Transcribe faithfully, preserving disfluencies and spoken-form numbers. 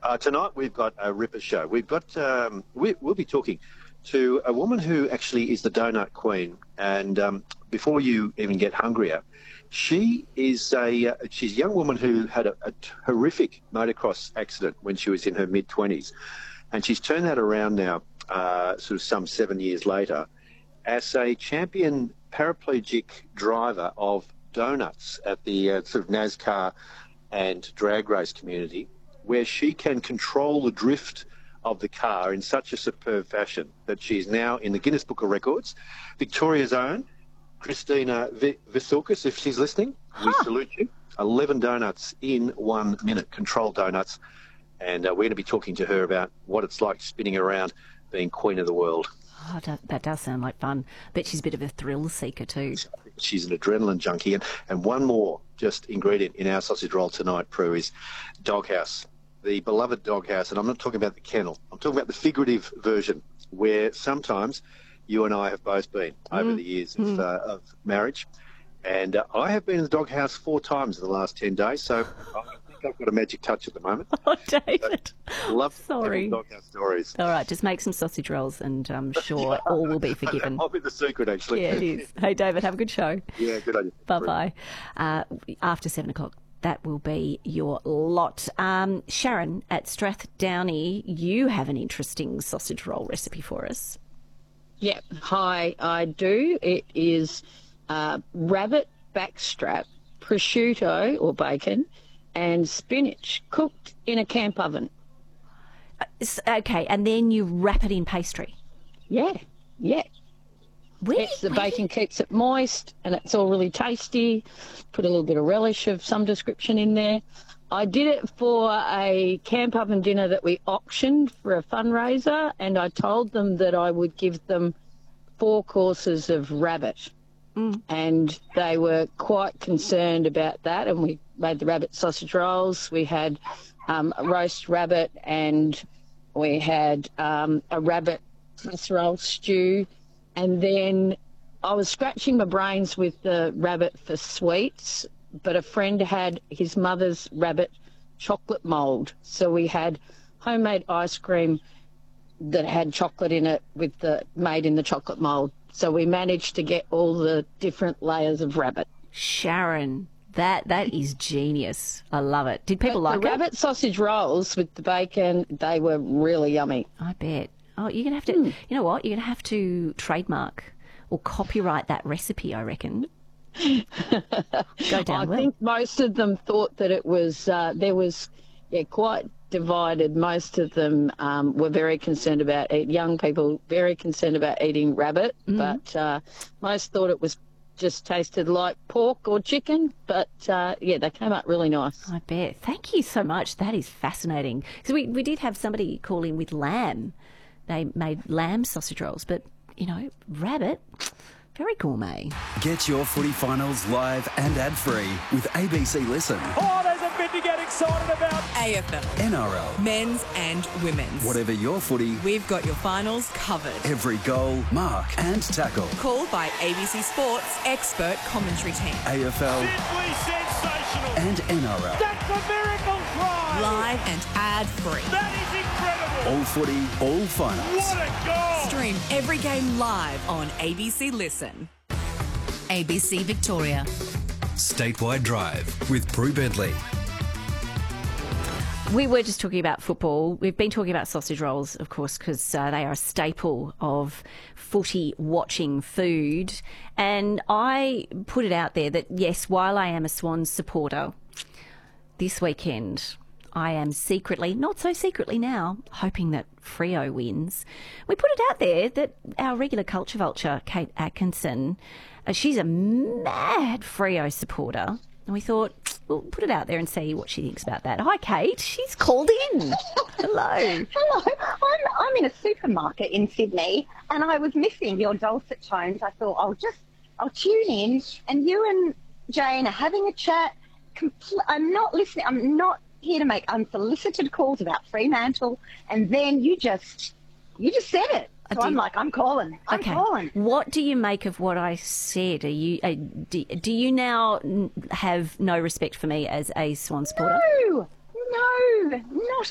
Uh, tonight we've got a ripper show. We've got um, we, we'll be talking to a woman who actually is the donut queen. And um, before you even get hungrier, she is a uh, she's a young woman who had a, a horrific motocross accident when she was in her mid twenties, and she's turned that around now, uh, sort of some seven years later, as a champion paraplegic driver of donuts at the uh, sort of NASCAR and drag race community, where she can control the drift of the car in such a superb fashion that she's now in the Guinness Book of Records. Victoria's own Christina v- Visoukas, if she's listening, huh. we salute you. eleven donuts in one minute, controlled donuts. And uh, we're going to be talking to her about what it's like spinning around being queen of the world. Oh, that does sound like fun. Bet she's a bit of a thrill seeker too. She's an adrenaline junkie. And, and one more just ingredient in our sausage roll tonight, Prue, is Doghouse. The beloved Doghouse. And I'm not talking about the kennel. I'm talking about the figurative version, where sometimes you and I have both been mm. over the years of, mm. uh, of marriage. And uh, I have been in the Doghouse four times in the last ten days, so I think I've got a magic touch at the moment. Oh, David. So, love Sorry. Doghouse stories. All right, just make some sausage rolls and I'm sure all will be forgiven. I'll be the secret, actually. Yeah, it is. Hey, David, have a good show. Yeah, good on you. Bye-bye. Uh, after seven o'clock, that will be your lot. Um, Sharon at Strathdowney, you have an interesting sausage roll recipe for us. Yep. Hi, I do. It is uh, rabbit backstrap, prosciutto or bacon, and spinach cooked in a camp oven. Okay, and then you wrap it in pastry. Yeah, yeah. Where, it's the where? bacon keeps it moist, and it's all really tasty. Put a little bit of relish of some description in there. I did it for a camp oven dinner that we auctioned for a fundraiser, and I told them that I would give them four courses of rabbit. Mm. And they were quite concerned about that, and we made the rabbit sausage rolls. We had um, a roast rabbit, and we had um, a rabbit casserole stew. And then I was scratching my brains with the rabbit for sweets, but a friend had his mother's rabbit chocolate mould. So we had homemade ice cream that had chocolate in it with the made in the chocolate mould. So we managed to get all the different layers of rabbit. Sharon, that that is genius. I love it. Did people but like the it? The rabbit sausage rolls with the bacon, they were really yummy. I bet. Oh, you're going to have to, mm. you know what, you're going to have to trademark or copyright that recipe, I reckon. Go down I well. think most of them thought that it was, uh, there was, yeah, quite divided. Most of them um, were very concerned about, eat, young people, very concerned about eating rabbit, mm. but uh, most thought it was just tasted like pork or chicken, but uh, yeah, they came out really nice. I bet. Thank you so much. That is fascinating. Because we, we did have somebody call in with lamb. They made lamb sausage rolls, but, you know, rabbit, very gourmet. Get your footy finals live and ad-free with A B C Listen. Oh, there's a bit to get excited about. A F L. N R L. Men's and women's. Whatever your footy, we've got your finals covered. Every goal, mark and tackle. Called by A B C Sports expert commentary team. A F L. Simply sensational. And N R L. That's a miracle try. Live and ad-free. That is incredible. All footy, all finals. What a goal. Stream every game live on A B C Listen. A B C Victoria. Statewide Drive with Prue Bentley. We were just talking about football. We've been talking about sausage rolls, of course, because uh, they are a staple of footy watching food. And I put it out there that, yes, while I am a Swans supporter, this weekend I am secretly, not so secretly now, hoping that Freo wins. We put it out there that our regular culture vulture, Kate Atkinson, uh, she's a mad Freo supporter. And we thought, we'll put it out there and see what she thinks about that. Hi, Kate. She's called in. Hello. Hello. I'm, I'm in a supermarket in Sydney and I was missing your dulcet tones. I thought I'll just, I'll tune in and you and Jane are having a chat. Compl- I'm not listening. I'm not here to make unsolicited calls about Fremantle. And then you just, you just said it. So I'm like, I'm calling. I'm okay. calling. What do you make of what I said? Are you uh, do, do you now have no respect for me as a Swan supporter? No, no, not